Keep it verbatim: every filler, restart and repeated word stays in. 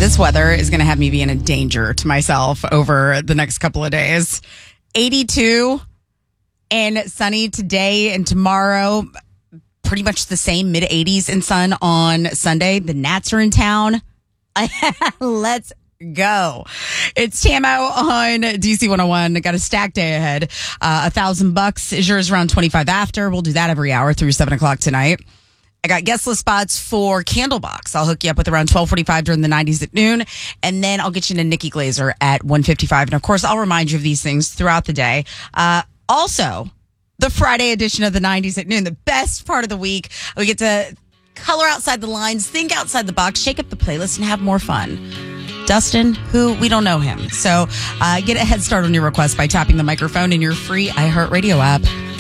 This weather is going to have me being a danger to myself over the next couple of days. eighty-two and sunny today and tomorrow. Pretty much the same, mid eighties and sun on Sunday. The Nats are in town. Let's go. It's Tamo on D C one oh one. Got a stacked day ahead. Uh, a thousand bucks is yours around twenty-five after. We'll do that every hour through seven o'clock tonight. I got guest list spots for Candlebox. I'll hook you up with around twelve forty-five during the nineties at noon. And then I'll get you into Nikki Glazer at one fifty-five. And of course, I'll remind you of these things throughout the day. Uh, also, the Friday edition of the nineties at noon, the best part of the week. We get to color outside the lines, think outside the box, shake up the playlist, and have more fun. Dustin, who we don't know him. So uh, get a head start on your request by tapping the microphone in your free iHeartRadio app.